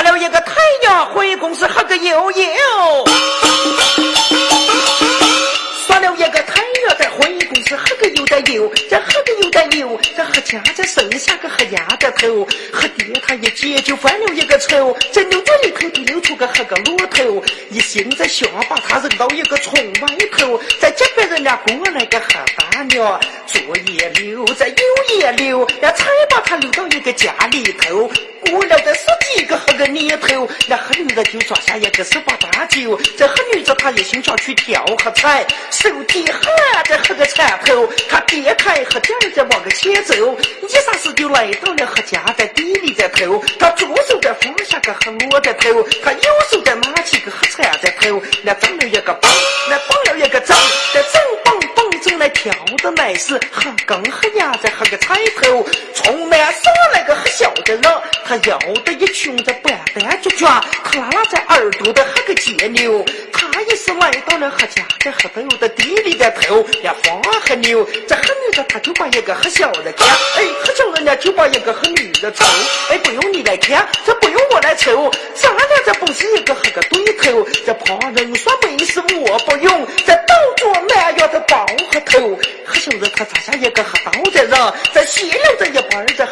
了一个太阳回公司喝个悠悠，耍了一个太阳在回公司喝个有点油，这喝个有点油，这喝家这剩下个喝鸭的头，喝爹他一接就翻了一个愁，这牛嘴里头就溜出个喝个骆驼，一心在想把他扔到一个窗外头，在这边人家过来个喝大娘，左也溜在右也溜，才把他溜到一个家里头，过了这十几个喝个年头，那喝女的就抓下一个18大酒，这喝女子她也心想去跳和踩，手提喝这喝个铲头，他别开喝点再往个前走，一霎时就来到了喝家在地里在头，他左手在放下个喝我的头，他右手在拿起个喝铲在头，那长了一个棒，那棒了一个正，这正棒棒正来跳的乃是喝羹喝鸭在喝个菜头，从那上来个喝小的人，他摇的一群的板蛋就卷，他拉拉在耳朵的喝个节牛，他也是来到了喝家在喝豆的地里的头，呀放喝牛，这喝女的他就把一个喝小的看，喝小人家就把一个喝女的抽，不用你来看，这不用我来抽，咱俩这不是一个喝个对头，这旁人说没事我不用，这倒做南药的包和头，喝小人他砸下一个喝刀的人，这歇了这一半这喝